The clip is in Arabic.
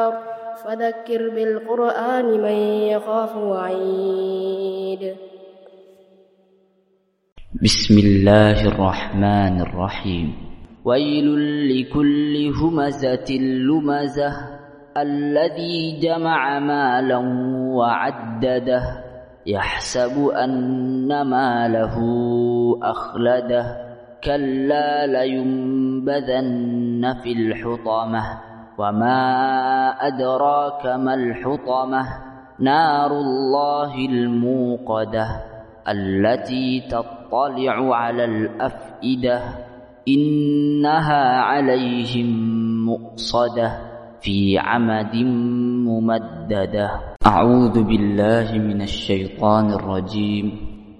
فذكر بالقرآن من يخاف وعيد. بسم الله الرحمن الرحيم. ويل لكل همزة لمزة الذي جمع مالا وعدده يحسب أن ماله أخلده كلا لينبذن في الحطمة وما أدراك ما الحطمة نار الله الموقدة التي تطلع على الأفئدة إنها عليهم مؤصدة في عمد ممددة. أعوذ بالله من الشيطان الرجيم.